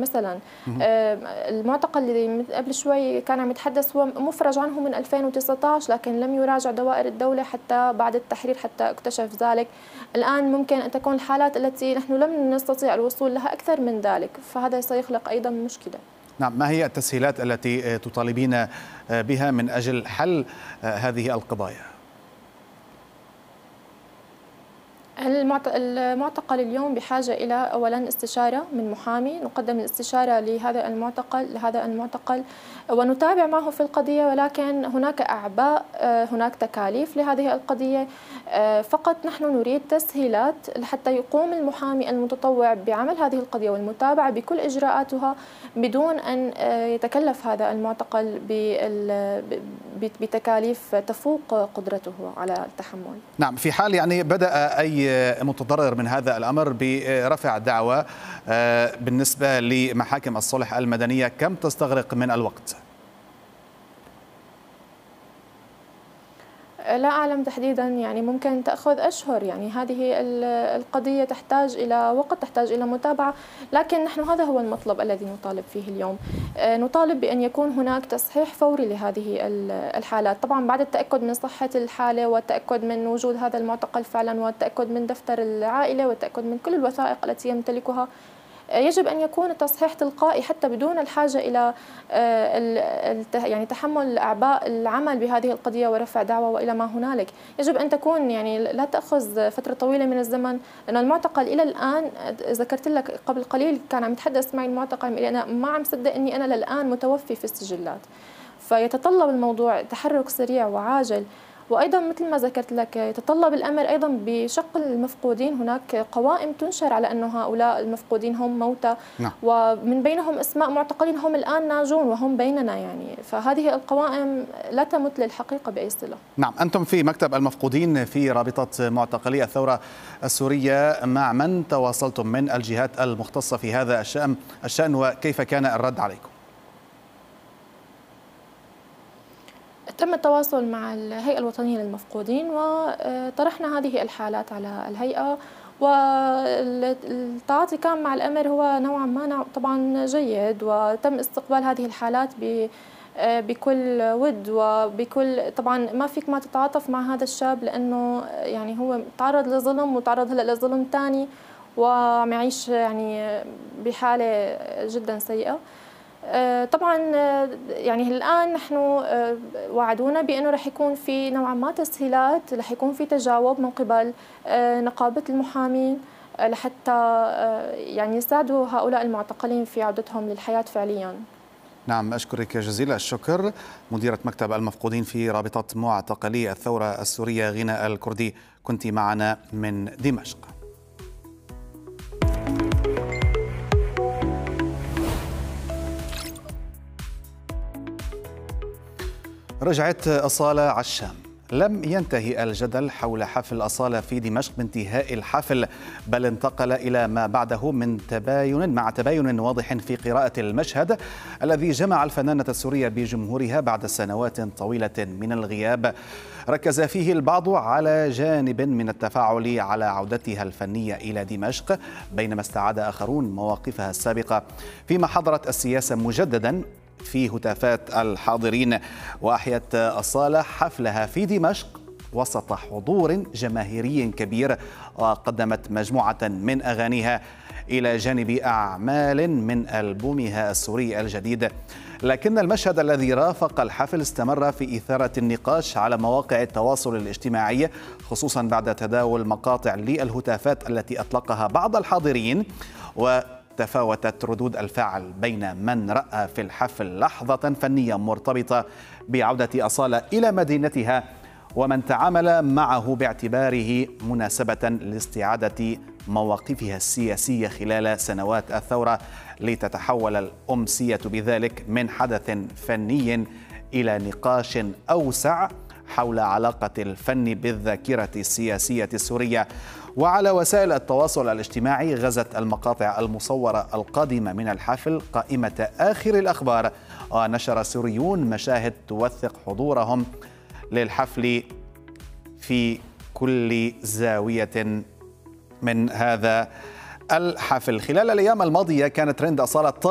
مثلا المعتقل اللي قبل شوي كان عم يتحدث هو مفرج عنه من 2019، لكن لم يراجع دوائر الدولة حتى بعد التحرير حتى اكتشف ذلك. الآن ممكن أن تكون الحالات التي نحن لم نستطيع الوصول لها أكثر من ذلك، فهذا سيخلق أيضا مشكلة. نعم، ما هي التسهيلات التي تطالبين بها من أجل حل هذه القضايا؟ المعتقل اليوم بحاجة إلى أولا استشارة من محامي، نقدم الاستشارة لهذا المعتقل ونتابع معه في القضية، ولكن هناك أعباء، هناك تكاليف لهذه القضية. فقط نحن نريد تسهيلات حتى يقوم المحامي المتطوع بعمل هذه القضية والمتابعة بكل إجراءاتها بدون أن يتكلف هذا المعتقل بتكاليف تفوق قدرته على التحمل. نعم، في حال يعني بدأ أي متضرر من هذا الأمر برفع دعوى بالنسبة لمحاكم الصلح المدنية، كم تستغرق من الوقت؟ لا أعلم تحديدا، يعني ممكن تأخذ أشهر. يعني هذه القضية تحتاج إلى وقت، تحتاج إلى متابعة، لكن نحن هذا هو المطلب الذي نطالب فيه اليوم. نطالب بأن يكون هناك تصحيح فوري لهذه الحالات، طبعا بعد التأكد من صحة الحالة والتأكد من وجود هذا المعتقل فعلا والتأكد من دفتر العائلة والتأكد من كل الوثائق التي يمتلكها. يجب أن يكون التصحيح تلقائي حتى بدون الحاجة إلى يعني تحمل أعباء العمل بهذه القضية ورفع دعوى وإلى ما هنالك. يجب أن تكون يعني لا تأخذ فترة طويلة من الزمن، لأن المعتقل إلى الآن ذكرت لك قبل قليل كان عم يتحدث معي المعتقل أنا ما عم صدق أني أنا للآن متوفي في السجلات، فيتطلب الموضوع تحرك سريع وعاجل. وأيضا مثل ما ذكرت لك يتطلب الأمر أيضا بشق المفقودين، هناك قوائم تنشر على أن هؤلاء المفقودين هم موتى. نعم. ومن بينهم أسماء معتقلين هم الآن ناجون وهم بيننا، يعني فهذه القوائم لا تمت للحقيقة بأي صلة. نعم، أنتم في مكتب المفقودين في رابطة معتقلي الثورة السورية، مع من تواصلتم من الجهات المختصة في هذا الشأن وكيف كان الرد عليكم؟ تم التواصل مع الهيئة الوطنية للمفقودين وطرحنا هذه الحالات على الهيئة، والتعاطي كان مع الأمر هو نوعا ما طبعا جيد، وتم استقبال هذه الحالات بكل ود وبكل، طبعا ما فيك ما تتعاطف مع هذا الشاب لأنه يعني هو تعرض لظلم وتعرض هلا لظلم ثاني وعم يعيش يعني بحالة جدا سيئة. طبعا يعني الآن نحن وعدونا بأنه رح يكون في نوعا ما تسهيلات، رح يكون في تجاوب من قبل نقابة المحامين لحتى يعني يساعدوا هؤلاء المعتقلين في عودتهم للحياة فعليا. نعم، أشكرك جزيل الشكر مديرة مكتب المفقودين في رابطة معتقلي الثورة السورية غيناء الكردي، كنت معنا من دمشق. رجعت أصالة عشام. لم ينتهي الجدل حول حفل أصالة في دمشق بانتهاء الحفل، بل انتقل إلى ما بعده مع تباين واضح في قراءة المشهد الذي جمع الفنانة السورية بجمهورها بعد سنوات طويلة من الغياب. ركز فيه البعض على جانب من التفاعل على عودتها الفنية إلى دمشق، بينما استعاد آخرون مواقفها السابقة، فيما حضرت السياسة مجددا في هتافات الحاضرين. وأحيت أصالة حفلها في دمشق وسط حضور جماهيري كبير، وقدمت مجموعة من أغانيها إلى جانب أعمال من ألبومها السوري الجديد. لكن المشهد الذي رافق الحفل استمر في إثارة النقاش على مواقع التواصل الاجتماعي، خصوصا بعد تداول مقاطع للهتافات التي أطلقها بعض الحاضرين. وتفاوتت ردود الفعل بين من رأى في الحفل لحظة فنية مرتبطة بعودة أصالة إلى مدينتها، ومن تعامل معه باعتباره مناسبة لاستعادة مواقفها السياسية خلال سنوات الثورة، لتتحول الأمسية بذلك من حدث فني إلى نقاش أوسع حول علاقة الفن بالذاكرة السياسية السورية. وعلى وسائل التواصل الاجتماعي غزت المقاطع المصورة القادمة من الحفل قائمة آخر الأخبار، ونشر سوريون مشاهد توثق حضورهم للحفل في كل زاوية من هذا الحفل. خلال الأيام الماضية كانت ترند أصالة